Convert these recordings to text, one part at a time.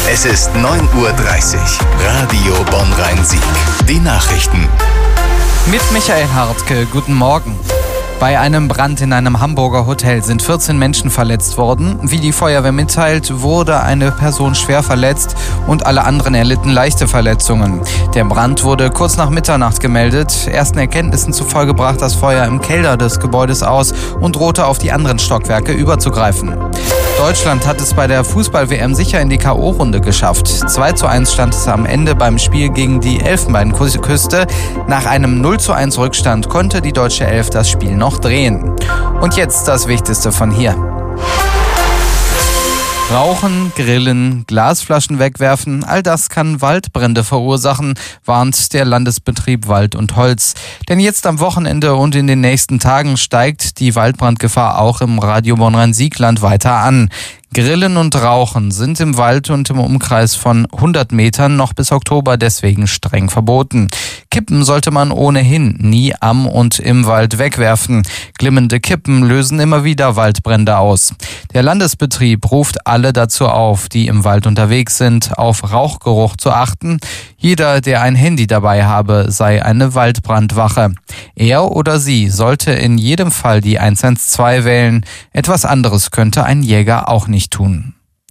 Es ist 9:30 Uhr. Radio Bonn-Rhein-Sieg. Die Nachrichten. Mit Michael Hartke, guten Morgen. Bei einem Brand in einem Hamburger Hotel sind 14 Menschen verletzt worden. Wie die Feuerwehr mitteilt, wurde eine Person schwer verletzt und alle anderen erlitten leichte Verletzungen. Der Brand wurde kurz nach Mitternacht gemeldet. Ersten Erkenntnissen zufolge brach das Feuer im Keller des Gebäudes aus und drohte auf die anderen Stockwerke überzugreifen. Deutschland hat es bei der Fußball-WM sicher in die K.O.-Runde geschafft. 2:1 stand es am Ende beim Spiel gegen die Elfenbeinküste. Nach einem 0:1 Rückstand konnte die deutsche Elf das Spiel noch drehen. Und jetzt das Wichtigste von hier. Rauchen, Grillen, Glasflaschen wegwerfen, all das kann Waldbrände verursachen, warnt der Landesbetrieb Wald und Holz. Denn jetzt am Wochenende und in den nächsten Tagen steigt die Waldbrandgefahr auch im Radio Bonn-Rhein-Sieg-Land weiter an. Grillen und Rauchen sind im Wald und im Umkreis von 100 Metern noch bis Oktober deswegen streng verboten. Kippen sollte man ohnehin nie am und im Wald wegwerfen. Glimmende Kippen lösen immer wieder Waldbrände aus. Der Landesbetrieb ruft alle dazu auf, die im Wald unterwegs sind, auf Rauchgeruch zu achten. Jeder, der ein Handy dabei habe, sei eine Waldbrandwache. Er oder sie sollte in jedem Fall die 112 wählen. Etwas anderes könnte ein Jäger auch nicht tun.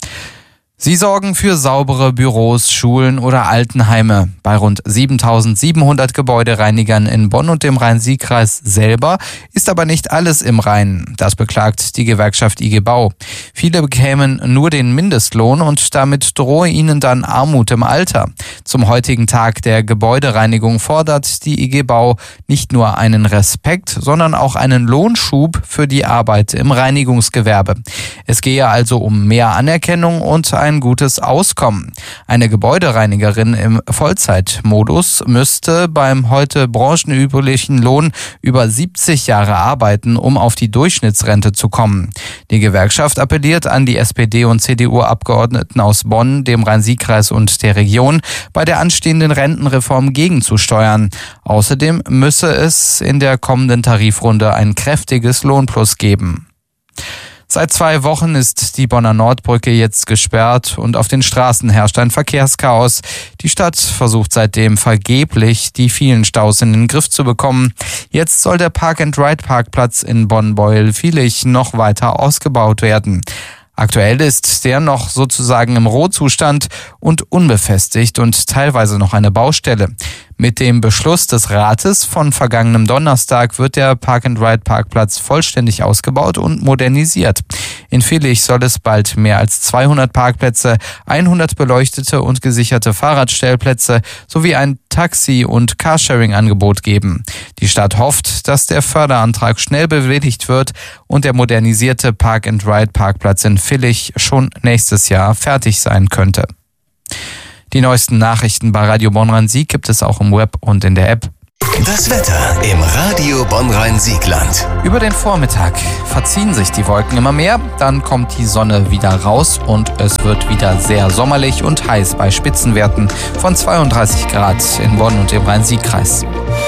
Sie sorgen für saubere Büros, Schulen oder Altenheime. Bei rund 7.700 Gebäudereinigern in Bonn und dem Rhein-Sieg-Kreis selber ist aber nicht alles im Reinen. Das beklagt die Gewerkschaft IG Bau. Viele bekämen nur den Mindestlohn und damit drohe ihnen dann Armut im Alter. Zum heutigen Tag der Gebäudereinigung fordert die IG Bau nicht nur einen Respekt, sondern auch einen Lohnschub für die Arbeit im Reinigungsgewerbe. Es gehe also um mehr Anerkennung und ein gutes Auskommen. Eine Gebäudereinigerin im Vollzeitmodus müsste beim heute branchenüblichen Lohn über 70 Jahre arbeiten, um auf die Durchschnittsrente zu kommen. Die Gewerkschaft appelliert an die SPD- und CDU-Abgeordneten aus Bonn, dem Rhein-Sieg-Kreis und der Region, bei der anstehenden Rentenreform gegenzusteuern. Außerdem müsse es in der kommenden Tarifrunde ein kräftiges Lohnplus geben. Seit 2 Wochen ist die Bonner Nordbrücke jetzt gesperrt und auf den Straßen herrscht ein Verkehrschaos. Die Stadt versucht seitdem vergeblich, die vielen Staus in den Griff zu bekommen. Jetzt soll der Park-and-Ride-Parkplatz in Bonn-Beuel-Vilich noch weiter ausgebaut werden. Aktuell ist der noch sozusagen im Rohzustand und unbefestigt und teilweise noch eine Baustelle. Mit dem Beschluss des Rates von vergangenem Donnerstag wird der Park-and-Ride-Parkplatz vollständig ausgebaut und modernisiert. In Vilich soll es bald mehr als 200 Parkplätze, 100 beleuchtete und gesicherte Fahrradstellplätze sowie ein Taxi- und Carsharing-Angebot geben. Die Stadt hofft, dass der Förderantrag schnell bewilligt wird und der modernisierte Park-and-Ride-Parkplatz in Vilich schon nächstes Jahr fertig sein könnte. Die neuesten Nachrichten bei Radio Bonn-Rhein-Sieg gibt es auch im Web und in der App. Das Wetter im Radio Bonn-Rhein-Sieg-Land. Über den Vormittag verziehen sich die Wolken immer mehr, dann kommt die Sonne wieder raus und es wird wieder sehr sommerlich und heiß bei Spitzenwerten von 32 Grad in Bonn und dem Rhein-Sieg-Kreis.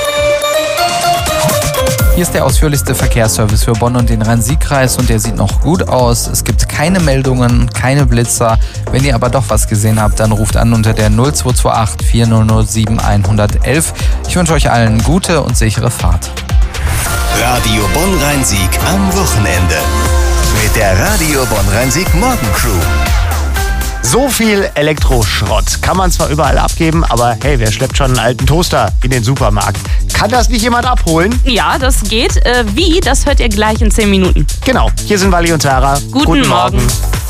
Hier ist der ausführlichste Verkehrsservice für Bonn und den Rhein-Sieg-Kreis und der sieht noch gut aus. Es gibt keine Meldungen, keine Blitzer. Wenn ihr aber doch was gesehen habt, dann ruft an unter der 0228 4007 111. Ich wünsche euch allen gute und sichere Fahrt. Radio Bonn-Rhein-Sieg am Wochenende. Mit der Radio Bonn-Rhein-Sieg Morgencrew. So viel Elektroschrott kann man zwar überall abgeben, aber hey, wer schleppt schon einen alten Toaster in den Supermarkt? Kann das nicht jemand abholen? Ja, das geht. Wie? Das hört ihr gleich in 10 Minuten. Genau, hier sind Wally und Sarah. Guten Morgen.